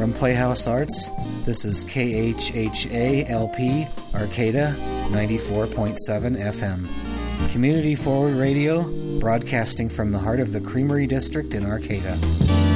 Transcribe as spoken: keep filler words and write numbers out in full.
From Playhouse Arts, this is K H H A L P, Arcata, ninety-four point seven F M. Community Forward Radio, broadcasting from the heart of the Creamery District in Arcata.